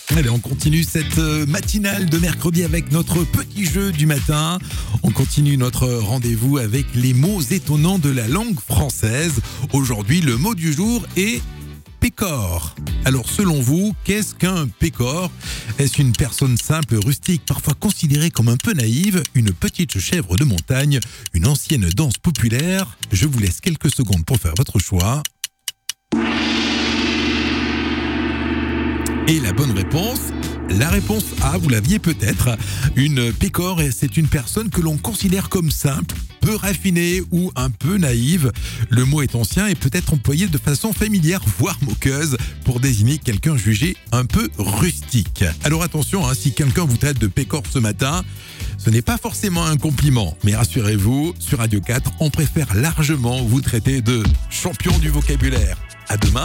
Allez, on continue cette matinale de mercredi avec notre petit jeu du matin. On continue notre rendez-vous avec les mots étonnants de la langue française. Aujourd'hui, le mot du jour est pécore. Alors, selon vous, qu'est-ce qu'un pécore ? Est-ce une personne simple, rustique, parfois considérée comme un peu naïve, une petite chèvre de montagne, une ancienne danse populaire ? Je vous laisse quelques secondes pour faire votre choix. Et la bonne réponse, la réponse A, vous l'aviez peut-être. Une pécore, c'est une personne que l'on considère comme simple, peu raffinée ou un peu naïve. Le mot est ancien et peut être employé de façon familière, voire moqueuse, pour désigner quelqu'un jugé un peu rustique. Alors attention, si quelqu'un vous traite de pécore ce matin, ce n'est pas forcément un compliment. Mais rassurez-vous, sur Radio 4, on préfère largement vous traiter de champion du vocabulaire. À demain.